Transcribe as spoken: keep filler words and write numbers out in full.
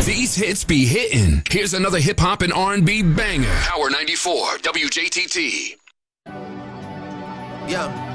These hits be hitting. Here's another hip hop and R and B banger. Power ninety-four, W J T T. Yeah.